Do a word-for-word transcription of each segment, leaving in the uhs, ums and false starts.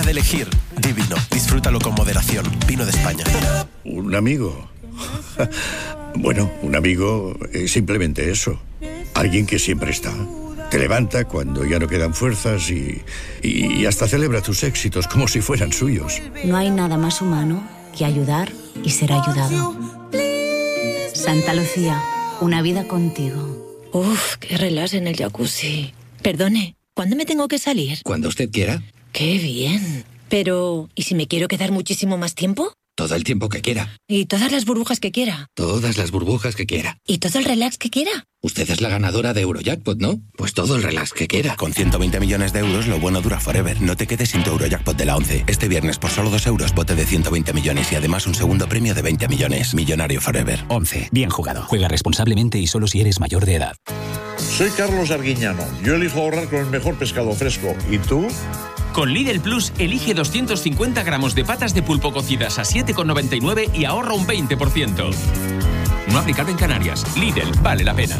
de elegir, divino. Disfrútalo con moderación. Vino de España. Un amigo. Bueno, un amigo es simplemente eso. Alguien que siempre está. Te levanta cuando ya no quedan fuerzas y, y hasta celebra tus éxitos como si fueran suyos. No hay nada más humano que ayudar y ser ayudado. Santa Lucía, una vida contigo. Uf, qué relax en el jacuzzi. Perdone, ¿cuándo me tengo que salir? Cuando usted quiera. ¡Qué bien! Pero, ¿y si me quiero quedar muchísimo más tiempo? Todo el tiempo que quiera. ¿Y todas las burbujas que quiera? Todas las burbujas que quiera. ¿Y todo el relax que quiera? Usted es la ganadora de Eurojackpot, ¿no? Pues todo el relax que quiera. Con ciento veinte millones de euros, lo bueno dura forever. No te quedes sin tu Eurojackpot de la once. Este viernes, por solo dos euros, bote de ciento veinte millones y además un segundo premio de veinte millones. Millonario forever. once. Bien jugado. Juega responsablemente y solo si eres mayor de edad. Soy Carlos Arguiñano. Yo elijo ahorrar con el mejor pescado fresco. ¿Y tú? Con Lidl Plus, elige doscientos cincuenta gramos de patas de pulpo cocidas a siete con noventa y nueve y ahorra un veinte por ciento. No aplicado en Canarias. Lidl, vale la pena.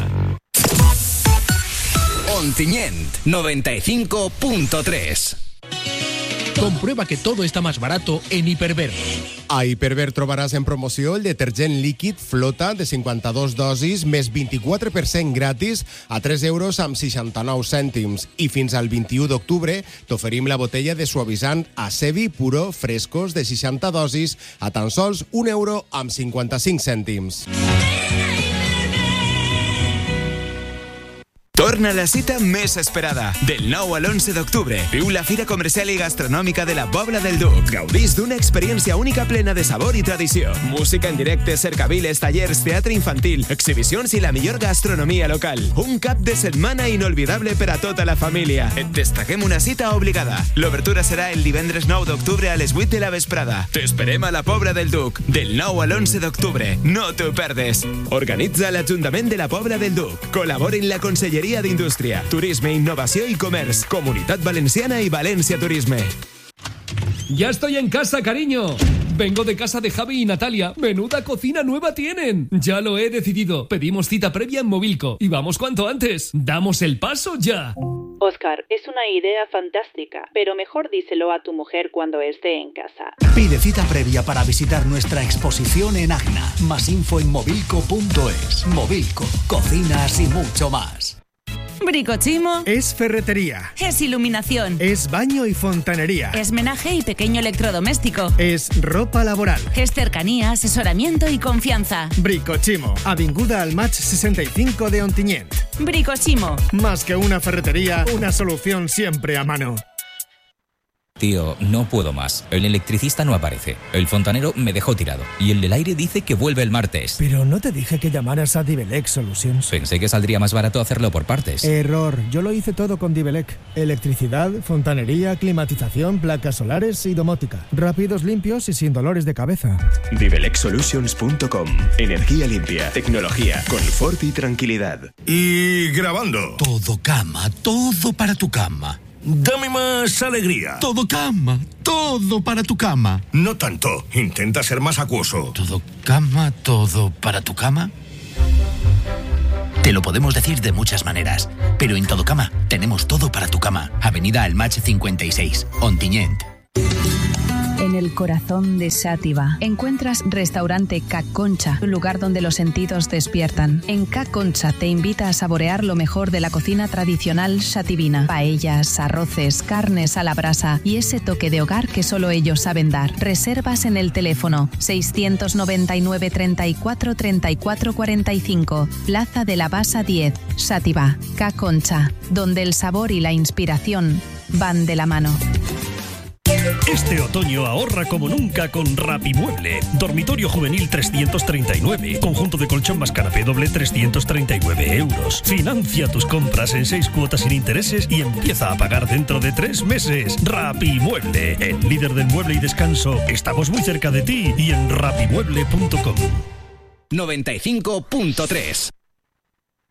Ontinyent, noventa y cinco punto tres. Comprueba que todo está más barato en Hiperver. A Hiperver trobaràs en promoció el detergent líquid Flota de cinquanta-dos dosis més vint-i-quatre per cent gratis a tres euros amb seixanta-nou cèntims. I fins al vint-i-u d'octubre t'oferim la botella de suavitzant Acevi Puro frescos de seixanta dosis a tan sols un euro amb cinquanta-cinc cèntims. Torna la cita més esperada. Del nou a l'onze d'octubre. Viu la Fira Comercial i Gastronòmica de la Pobla del Duc. Gaudís d'una experiència única plena de sabor i tradició. Música en directe, cercaviles, tallers, teatre infantil, exhibicions i la millor gastronomia local. Un cap de setmana inolvidable per a tota la família. Et destaquem una cita obligada. L'obertura serà el divendres nou d'octubre a les vuit de la vesprada. T'esperem a la Pobla del Duc. Del nou a l'onze d'octubre. No t'ho perdes. Organitza l'Ajuntament de la Pobla del Duc. Col·laboren la Conselleria d'Indústria, Turisme, Innovació i Comerç, Comunitat Valenciana y Valencia Turisme. Ya estoy en casa, cariño. Vengo de casa de Javi y Natalia. Menuda cocina nueva tienen. Ya lo he decidido. Pedimos cita previa en Movilco. Y vamos cuanto antes. Damos el paso ya. Oscar, es una idea fantástica, pero mejor díselo a tu mujer cuando esté en casa. Pide cita previa para visitar nuestra exposición en Agna. Más info en movilco punto es. Movilco, cocinas y mucho más. Bricochimo es ferretería, es iluminación, es baño y fontanería, es menaje y pequeño electrodoméstico, es ropa laboral, es cercanía, asesoramiento y confianza. Bricochimo, avinguda al Match sesenta y cinco de Ontinyent. Bricochimo. Más que una ferretería, una solución siempre a mano. Tío, no puedo más. El electricista no aparece. El fontanero me dejó tirado. Y el del aire dice que vuelve el martes. Pero no te dije que llamaras a Divelec Solutions. Pensé que saldría más barato hacerlo por partes. Error. Yo lo hice todo con Divelec. Electricidad, fontanería, climatización, placas solares y domótica. Rápidos, limpios y sin dolores de cabeza. Divelec Solutions punto com. Energía limpia, tecnología, confort y tranquilidad. Y grabando. Todo cama, todo para tu cama. Dame más alegría. Todo cama, todo para tu cama. No tanto, intenta ser más acuoso. Todo cama, todo para tu cama. Te lo podemos decir de muchas maneras, pero en Todo Cama tenemos todo para tu cama. Avenida Almach cincuenta y seis, Ontinyent. En el corazón de Xàtiva encuentras Restaurante Ca Concha, un lugar donde los sentidos despiertan. En Ca Concha te invita a saborear lo mejor de la cocina tradicional xativina. Paellas, arroces, carnes a la brasa y ese toque de hogar que solo ellos saben dar. Reservas en el teléfono seiscientos noventa y nueve, treinta y cuatro, treinta y cuatro, cuarenta y cinco, Plaza de la Basa diez, Xàtiva. Ca Concha, donde el sabor y la inspiración van de la mano. Este otoño ahorra como nunca con Rapimueble. Dormitorio juvenil trescientos treinta y nueve. Conjunto de colchón más canapé doble trescientos treinta y nueve euros. Financia tus compras en seis cuotas sin intereses y empieza a pagar dentro de tres meses. Rapimueble, el líder del mueble y descanso. Estamos muy cerca de ti y en rapimueble punto com. noventa y cinco punto tres.